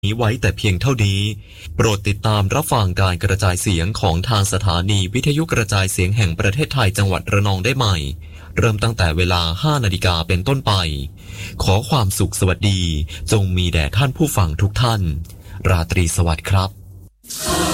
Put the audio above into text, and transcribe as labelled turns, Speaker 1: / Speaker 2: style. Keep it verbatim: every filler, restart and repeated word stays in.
Speaker 1: นี้ไว้แต่เพียงเท่านี้โปรดติดตามรับฟังการกระจายเสียงของทางสถานีวิทยุกระจายเสียงแห่งประเทศไทยจังหวัดระนองได้ใหม่เริ่มตั้งแต่เวลา ห้านาฬิกาเป็นต้นไปขอความสุขสวัสดีจงมีแด่ท่านผู้ฟังทุกท่านราตรีสวัสดิ์ครับ